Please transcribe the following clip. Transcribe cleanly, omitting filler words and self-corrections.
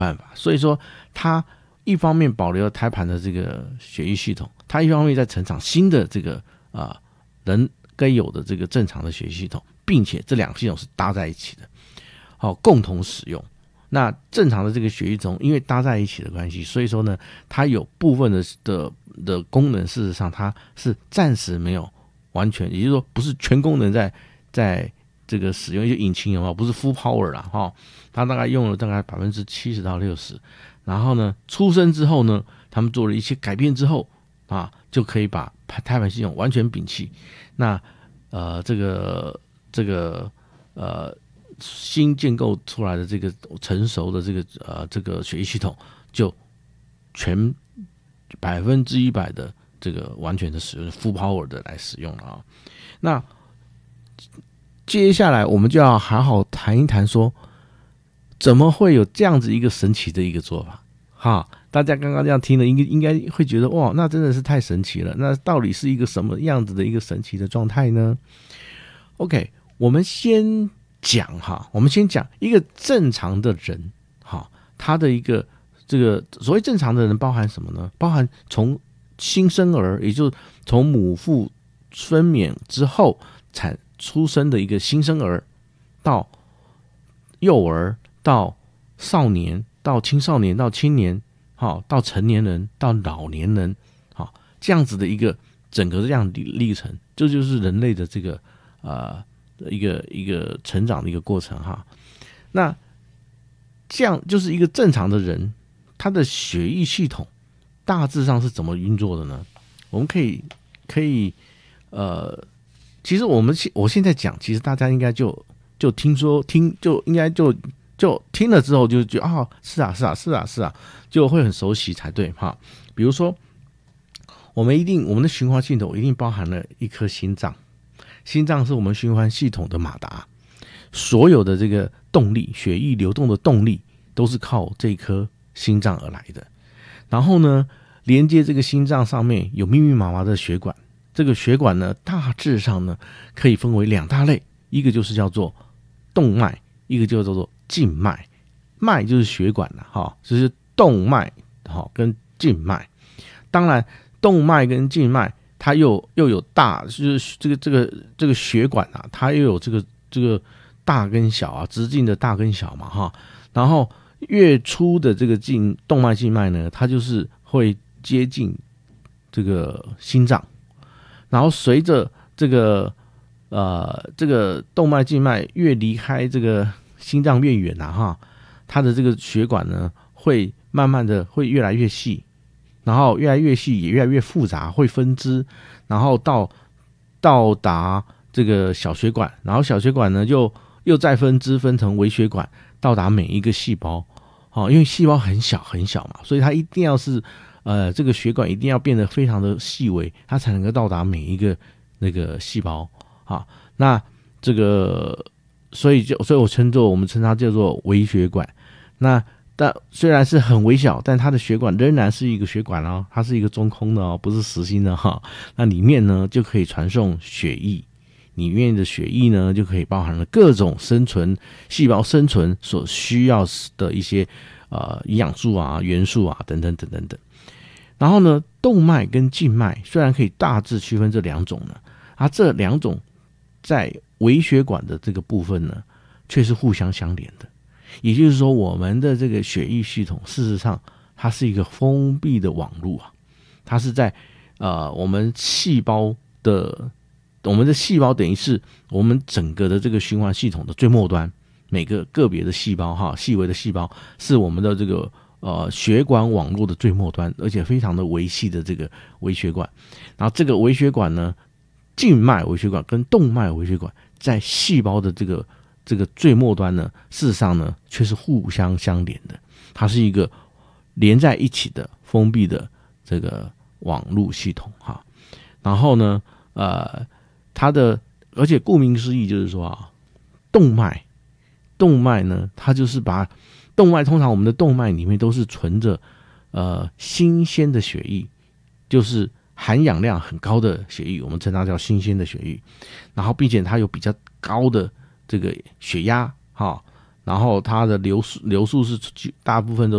办法。所以说，它一方面保留了胎盘的这个血液系统，它一方面在成长新的这个人该有的这个正常的血液系统，并且这两个系统是搭在一起的，共同使用。那正常的这个血液中，因为搭在一起的关系，所以说呢，它有部分的功能，事实上它是暂时没有完全，也就是说不是全功能在这个使用，就引擎有没有不是 full power 啦它大概用了大概70%到60%，然后呢出生之后呢，他们做了一些改变之后就可以把胎盘系统完全摒弃。那这个新建构出来的这个成熟的这个血液系统，就全100%的这个完全的使用 full power 的来使用了那接下来我们就要好好谈一谈说，怎么会有这样子一个神奇的一个做法大家刚刚这样听了应该会觉得哇，那真的是太神奇了。那到底是一个什么样子的一个神奇的状态呢？ OK， 我们先讲一个正常的人他的一个这个所谓正常的人包含什么呢？包含从新生儿，也就是从母腹分娩之后出生的一个新生儿，到幼儿，到少年，到青少年，到青年，到成年人，到老年人，这样子的一个整个这样的历程，这就是人类的这个一个成长的一个过程那这样就是一个正常的人，他的血液系统大致上是怎么运作的呢？我们可以其实我现在讲，其实大家应该就听就应该就听了之后就觉得是啊，就会很熟悉才对比如说，我们的循环系统一定包含了一颗心脏，心脏是我们循环系统的马达，所有的这个动力，血液流动的动力都是靠这颗心脏而来的。然后呢，连接这个心脏上面有密密麻麻的血管，这个血管呢，大致上呢可以分为2大类，一个就是叫做动脉，一个就叫做静脉。脉就是血管就是动脉跟静脉。当然，动脉跟静脉它又有大，就是这个血管它又有这个大跟小直径的大跟小嘛然后越粗的这个动脉静脉呢，它就是会接近这个心脏，然后随着这个动脉静脉越离开这个心脏越远它的这个血管呢会慢慢的会越来越细，然后越来越细也越来越复杂，会分支，然后到达这个小血管，然后小血管呢又再分支分成微血管，到达每一个细胞因为细胞很小很小嘛，所以它一定要是这个血管一定要变得非常的细微，它才能够到达每一个那个细胞那这个所以我们称它叫做微血管。但虽然是很微小，但它的血管仍然是一个血管它是一个中空的不是实心的那里面呢就可以传送血液，里面的血液呢就可以包含了各种细胞生存所需要的一些营养素元素等等等等等。然后呢，动脉跟静脉虽然可以大致区分这2种呢，这2种在微血管的这个部分呢，却是互相相连的。也就是说，我们的这个血液系统，事实上它是一个封闭的网路它是在我们的细胞等于是我们整个的这个循环系统的最末端，每个个别的细胞细微的细胞是我们的这个血管网络的最末端，而且非常的微细的这个微血管。然后这个微血管呢，静脉微血管跟动脉微血管在细胞的这个最末端呢，事实上呢却是互相相连的，它是一个连在一起的封闭的这个网路系统然后呢而且顾名思义就是说动脉呢，它就是把动脉，通常我们的动脉里面都是存着新鲜的血液，就是含氧量很高的血液，我们称它叫新鲜的血液，然后并且它有比较高的这个血压然后它的流速是大部分都